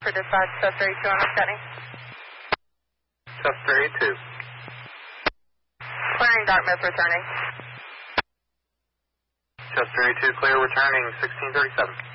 for dispatch, Chester 82 on scanning. Chester 82. Clearing Dartmouth, returning. Chester 82, clear, returning 1637.